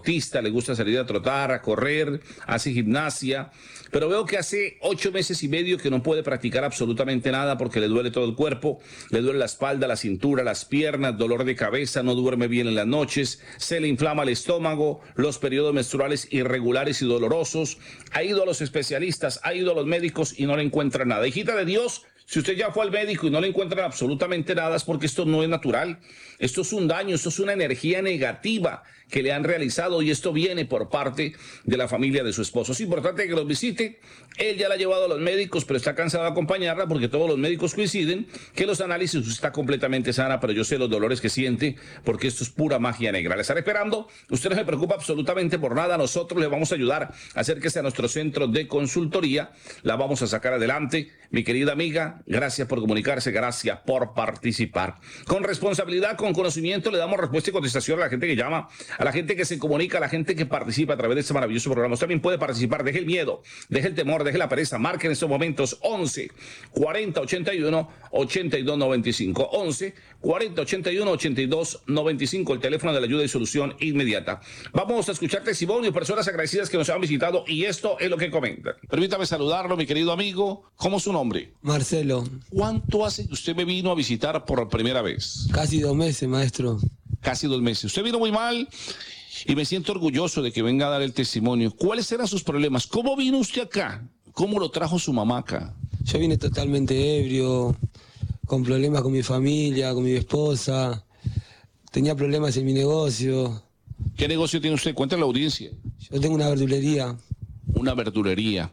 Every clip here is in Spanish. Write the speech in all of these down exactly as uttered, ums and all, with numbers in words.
deportista, le gusta salir a trotar, a correr, hace gimnasia, pero veo que hace ocho meses y medio que no puede practicar absolutamente nada porque le duele todo el cuerpo, le duele la espalda, la cintura, las piernas, dolor de cabeza, no duerme bien en las noches, se le inflama el estómago, los periodos menstruales irregulares y dolorosos. Ha ido a los especialistas, ha ido a los médicos y no le encuentra nada. Hijita de Dios, si usted ya fue al médico y no le encuentran absolutamente nada, es porque esto no es natural. Esto es un daño, esto es una energía negativa que le han realizado y esto viene por parte de la familia de su esposo. Es importante que los visite. Él ya la ha llevado a los médicos, pero está cansado de acompañarla porque todos los médicos coinciden que los análisis usted está completamente sana, pero yo sé los dolores que siente porque esto es pura magia negra. Le estaré esperando. Usted no se preocupa absolutamente por nada. Nosotros le vamos a ayudar a acérquese a nuestro centro de consultoría. La vamos a sacar adelante. Mi querida amiga, gracias por comunicarse, gracias por participar. Con responsabilidad, con conocimiento, le damos respuesta y contestación a la gente que llama, a la gente que se comunica, a la gente que participa a través de este maravilloso programa. Usted también puede participar. Deje el miedo, deje el temor, deje la pereza. Marque en estos momentos once cuarenta ochenta y uno ochenta y dos noventa y cinco. once cuarenta ochenta y uno ochenta y dos noventa y cinco, el teléfono de la ayuda y solución inmediata. Vamos a escuchar testimonios, personas agradecidas que nos han visitado y esto es lo que comentan. Permítame saludarlo, mi querido amigo. ¿Cómo es su nombre? Marcelo. ¿Cuánto hace que usted me vino a visitar por primera vez? Casi dos meses, maestro. Casi dos meses. Usted vino muy mal y me siento orgulloso de que venga a dar el testimonio. ¿Cuáles eran sus problemas? ¿Cómo vino usted acá? ¿Cómo lo trajo su mamá acá? Yo vine totalmente ebrio, con problemas con mi familia, con mi esposa. Tenía problemas en mi negocio. ¿Qué negocio tiene usted? Cuéntale a la audiencia. Yo tengo una verdulería. Una verdulería.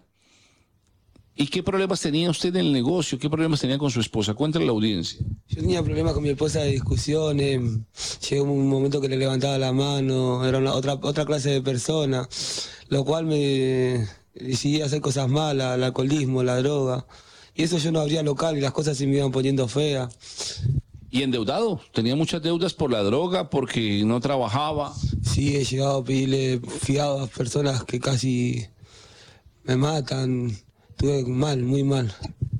¿Y qué problemas tenía usted en el negocio? ¿Qué problemas tenía con su esposa? Cuéntale a la audiencia. Yo tenía problemas con mi esposa de discusiones. Llegó un momento que le levantaba la mano. Era una, otra, otra clase de persona. Lo cual me decidí hacer cosas malas, el alcoholismo, la droga. Y eso yo no abría local y las cosas se me iban poniendo feas. ¿Y endeudado? ¿Tenía muchas deudas por la droga, porque no trabajaba? Sí, he llegado a pedirle fiado a personas que casi me matan. Estuve mal, muy mal.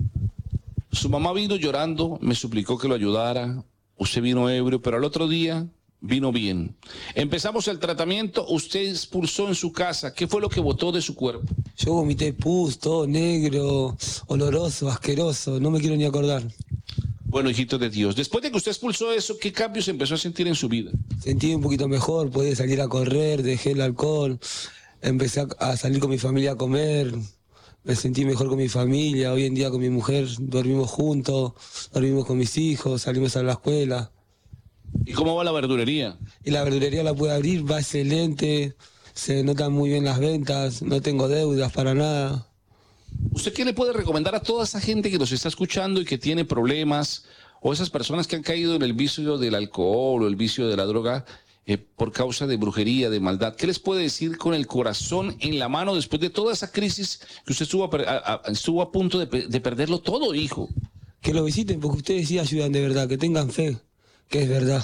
Su mamá vino llorando, me suplicó que lo ayudara. Usted vino ebrio, pero al otro día vino bien. Empezamos el tratamiento, usted expulsó en su casa. ¿Qué fue lo que botó de su cuerpo? Yo vomité pus, todo negro, oloroso, asqueroso, no me quiero ni acordar. Bueno, hijito de Dios, después de que usted expulsó eso, ¿qué cambios empezó a sentir en su vida? Sentí un poquito mejor, podía salir a correr, dejé el alcohol, empecé a salir con mi familia a comer. Me sentí mejor con mi familia, hoy en día con mi mujer dormimos juntos, dormimos con mis hijos, salimos a la escuela. ¿Y cómo va la verdulería? Y la verdulería la pude abrir, va excelente, se notan muy bien las ventas, no tengo deudas para nada. ¿Usted qué le puede recomendar a toda esa gente que nos está escuchando y que tiene problemas, o esas personas que han caído en el vicio del alcohol o el vicio de la droga, Eh, por causa de brujería, de maldad? ¿Qué les puede decir con el corazón en la mano después de toda esa crisis que usted estuvo a, a, a, estuvo a punto de, de perderlo todo, hijo? Que lo visiten porque ustedes sí ayudan de verdad, que tengan fe, que es verdad.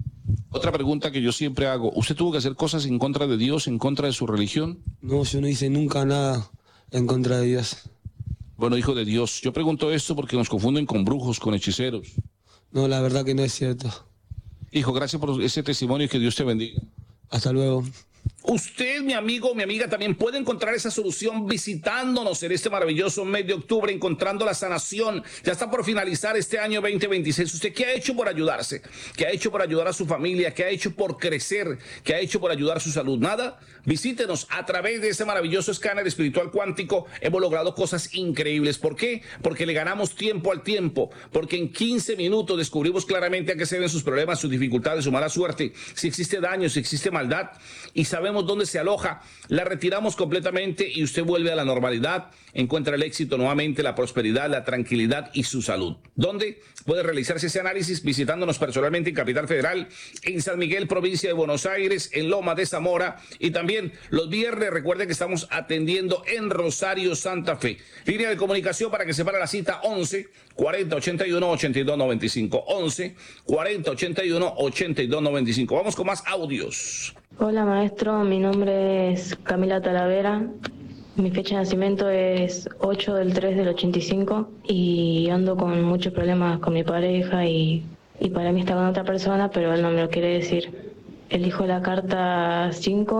Otra pregunta que yo siempre hago, ¿usted tuvo que hacer cosas en contra de Dios, en contra de su religión? No, yo no hice nunca nada en contra de Dios. Bueno, hijo de Dios, yo pregunto esto porque nos confunden con brujos, con hechiceros. No, la verdad que no es cierto. Hijo, gracias por ese testimonio y que Dios te bendiga. Hasta luego. Usted, mi amigo, mi amiga, también puede encontrar esa solución visitándonos en este maravilloso mes de octubre, encontrando la sanación. Ya está por finalizar este año veinte veintiséis. ¿Usted qué ha hecho por ayudarse? ¿Qué ha hecho por ayudar a su familia? ¿Qué ha hecho por crecer? ¿Qué ha hecho por ayudar a su salud? Nada. Visítenos a través de ese maravilloso escáner espiritual cuántico. Hemos logrado cosas increíbles. ¿Por qué? Porque le ganamos tiempo al tiempo. Porque en quince minutos descubrimos claramente a qué se deben sus problemas, sus dificultades, su mala suerte. Si existe daño, si existe maldad. Y sabemos dónde se aloja, la retiramos completamente y usted vuelve a la normalidad, encuentra el éxito nuevamente, la prosperidad, la tranquilidad y su salud. ¿Dónde puede realizarse ese análisis? Visitándonos personalmente en Capital Federal, en San Miguel, provincia de Buenos Aires, en Loma de Zamora, y también los viernes, recuerde que estamos atendiendo en Rosario, Santa Fe. Línea de comunicación para que se para la cita: once cuarenta ochenta y uno ochenta y dos noventa y cinco. once cuarenta ochenta y uno ochenta y dos noventa y cinco. Vamos con más audios. Hola maestro, mi nombre es Camila Talavera, mi fecha de nacimiento es ocho del tres del ochenta y cinco y ando con muchos problemas con mi pareja y, y para mí está con otra persona, pero él no me lo quiere decir. Elijo la carta cinco.